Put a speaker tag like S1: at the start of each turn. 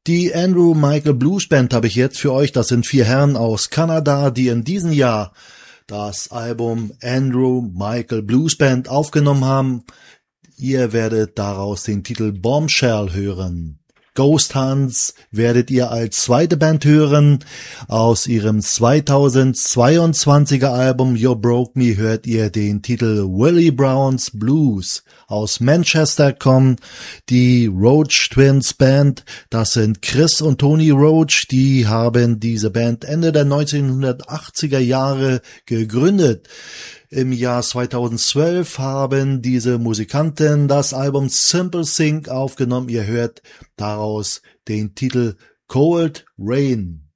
S1: Die Andrew Michael Blues Band habe ich jetzt für euch. Das sind 4 Herren aus Kanada, die in diesem Jahr das Album Andrew Michael Blues Band aufgenommen haben. Ihr werdet daraus den Titel Bombshell hören. Ghost Hunts werdet ihr als zweite Band hören. Aus ihrem 2022er Album You Broke Me hört ihr den Titel Willie Brown's Blues. Aus Manchester kommen die Roach Twins Band. Das sind Chris und Tony Roach. Die haben diese Band Ende der 1980er Jahre gegründet. Im Jahr 2012 haben diese Musikanten das Album Simple Think aufgenommen. Ihr hört daraus den Titel Cold Rain.